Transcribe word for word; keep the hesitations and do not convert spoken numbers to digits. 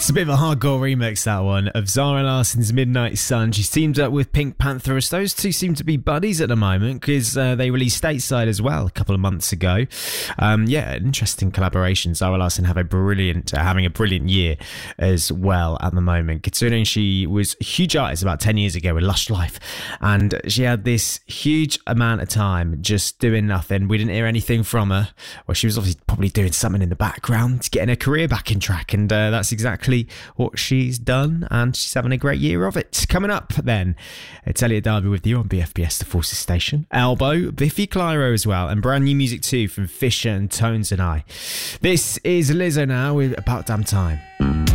It's a bit of a hardcore remix, that one, of Zara Larsson's Midnight Sun. She's teamed up with Pink Pantheress. Those two seem to be buddies at the moment because uh, they released Stateside as well a couple of months ago. Um, yeah, an interesting collaboration. Zara Larsson have a brilliant, uh, having a brilliant year as well at the moment, considering she was a huge artist about ten years ago with Lush Life, and she had this huge amount of time just doing nothing. We didn't hear anything from her. Well, she was obviously probably doing something in the background, getting her career back in track, and uh, that's exactly what she's done, and she's having a great year of it. Coming up then, it's Elliot Darby with you on B F B S The Forces Station. Elbow, Biffy Clyro as well, and brand new music too from Fisher and Tones and I. This is Lizzo now with About Damn Time.